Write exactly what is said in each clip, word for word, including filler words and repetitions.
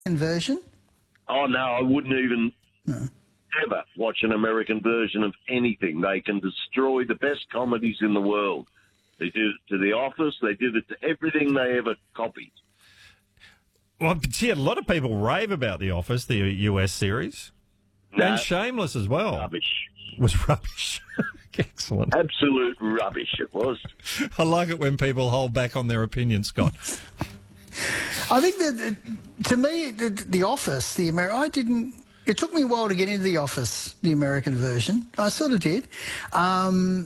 version? Oh, no, I wouldn't even No. ever watch an American version of anything. They can destroy the best comedies in the world. They did it to The Office. They did it to everything they ever copied. Well, gee, a lot of people rave about The Office, the U S series. No, And Shameless as well. rubbish. Was rubbish. Excellent. Absolute rubbish it was. I like it when people hold back on their opinion, Scott. I think that, uh, to me, the, the Office, the Amer- I didn't... It took me a while to get into The Office, the American version. I sort of did. Um,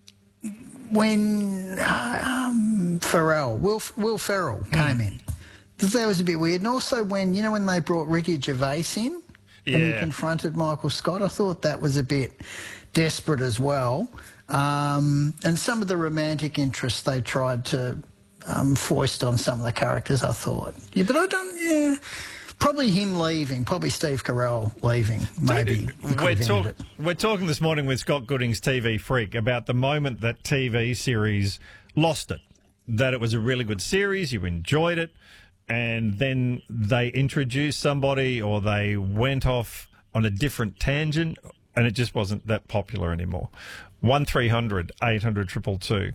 when uh, um, Ferrell, Will, Will Ferrell came in, that was a bit weird. And also when, you know, when they brought Ricky Gervais in and he Yeah. confronted Michael Scott, I thought that was a bit desperate as well. Um, and some of the romantic interests they tried to um, foist on some of the characters, I thought. Yeah, but I don't, yeah... Probably him leaving, probably Steve Carell leaving, maybe. We're, talk, we're talking this morning with Scott Gooding's T V Freak about the moment that T V series lost it, that it was a really good series, you enjoyed it, and then they introduced somebody or they went off on a different tangent and it just wasn't that popular anymore. one three hundred eight hundred two two two.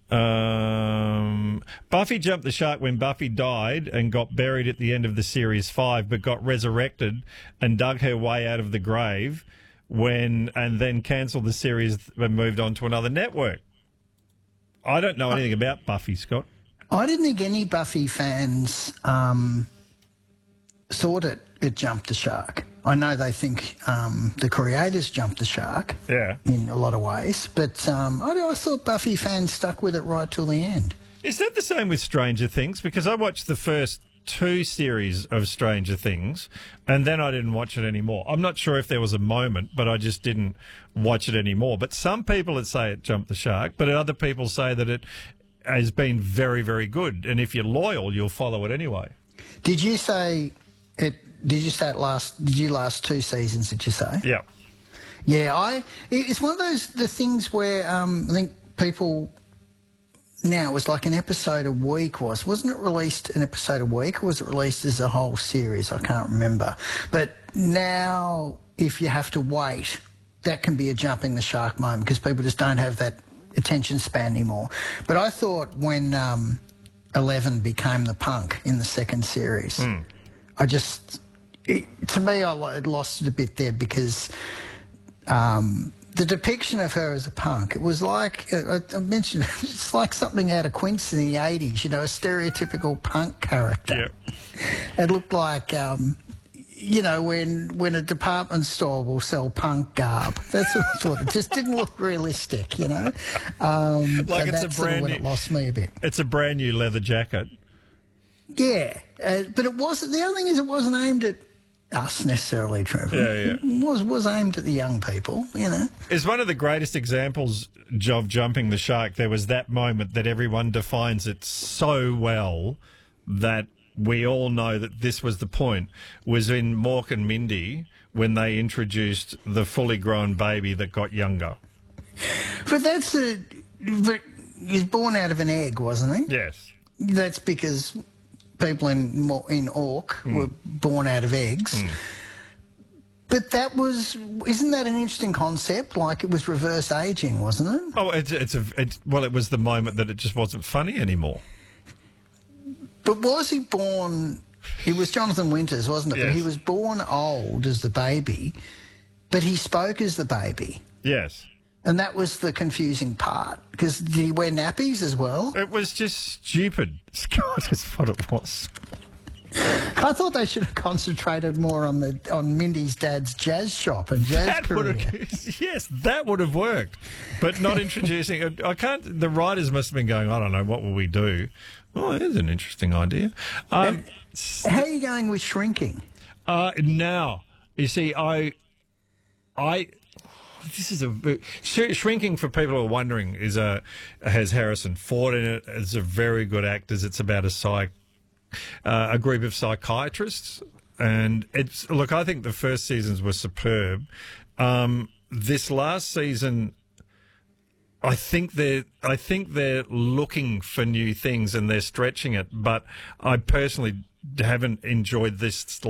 Um, Buffy jumped the shark when Buffy died and got buried at the end of the series five, but got resurrected and dug her way out of the grave when, and then cancelled the series and moved on to another network. I don't know anything about Buffy, Scott. I didn't think any Buffy fans um, thought it, it jumped the shark. I know they think um, the creators jumped the shark Yeah. in a lot of ways, but um, I, I thought Buffy fans stuck with it right till the end. Is that the same with Stranger Things? Because I watched the first two series of Stranger Things and then I didn't watch it anymore. I'm not sure if there was a moment, but I just didn't watch it anymore. But some people would say it jumped the shark, but other people say that it has been very, very good. And if you're loyal, you'll follow it anyway. Did you say it? Did you say it last? Did you last two seasons? Did you say? Yeah. Yeah, I. It's one of those the things where um, I think people now it was like an episode a week. Was wasn't it released an episode a week, or was it released as a whole series? I can't remember. But now, if you have to wait, that can be a jumping the shark moment because people just don't have that attention span anymore. But I thought when um, Eleven became the punk in the second series, mm. I just. It, to me, I lost it a bit there because um, the depiction of her as a punk, it was like, I, I mentioned, it's like something out of Quince in the eighties, you know, a stereotypical punk character. Yep. It looked like, um, you know, when when a department store will sell punk garb. That's what I thought. It just didn't look realistic, you know. Um, like so it's that's a brand sort of when new, it lost me a bit. It's a brand new leather jacket. Yeah, uh, but it wasn't, the other thing is it wasn't aimed at us necessarily, Trevor. Yeah, yeah. It was, was aimed at the young people, you know. It's one of the greatest examples of jumping the shark. There was that moment that everyone defines it so well that we all know that this was the point, was in Mork and Mindy when they introduced the fully grown baby that got younger. But that's a... But he's born out of an egg, wasn't he? Yes. That's because people in in Orc mm. were born out of eggs. Mm. But that was, isn't that an interesting concept? Like it was reverse aging, wasn't it? Oh, it's it's a it's, well, it was the moment that it just wasn't funny anymore. But was he born? He was Jonathan Winters, wasn't it? Yes. But he was born old as the baby, but he spoke as the baby. Yes. And that was the confusing part, because did he wear nappies as well? It was just stupid. Scott is what it was. I thought they should have concentrated more on the on Mindy's dad's jazz shop and jazz that career. Have, yes, that would have worked, but not introducing. I can't. The writers must have been going, I don't know, what will we do? Oh, it is an interesting idea. Um, how are you going with shrinking? Uh, now, you see, I, I. This is a sh- shrinking for people who are wondering is a has Harrison Ford in it. It's a very good actors. It's about a psych, uh, a group of psychiatrists, and it's look. I think the first seasons were superb. Um, this last season, I think they're I think they're looking for new things and they're stretching it. But I personally haven't enjoyed this